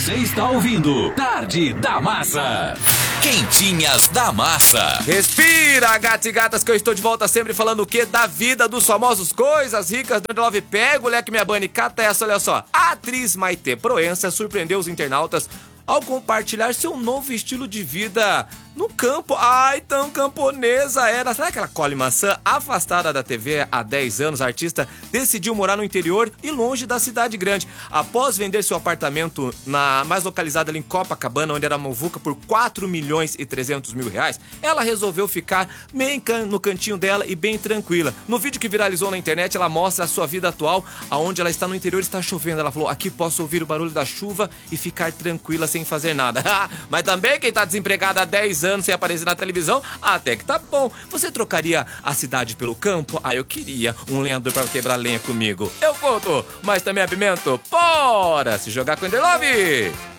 Você está ouvindo Tarde da Massa. Quentinhas da Massa. Respira, gatos e gatas, que eu estou de volta sempre falando o quê? Da vida dos famosos, coisas ricas do Love. Pega o leque, minha bunny, cata essa, olha só. A atriz Maitê Proença surpreendeu os internautas ao compartilhar seu novo estilo de vida no campo. Ai, tão camponesa era. Será que ela colhe maçã? Afastada da TV há 10 anos, a artista decidiu morar no interior e longe da cidade grande. Após vender seu apartamento mais localizado ali em Copacabana, onde era muvuca, por 4 milhões e 300 mil reais, ela resolveu ficar bem no cantinho dela e bem tranquila. No vídeo que viralizou na internet, ela mostra a sua vida atual, aonde ela está no interior e está chovendo. Ela falou: aqui posso ouvir o barulho da chuva e ficar tranquila sem fazer nada. Mas também quem tá desempregado há 10 anos sem aparecer na televisão, até que tá bom. Você trocaria a cidade pelo campo? Ah, eu queria um lenhador pra quebrar lenha comigo. Eu conto, mas também apimento. Bora se jogar com o Love!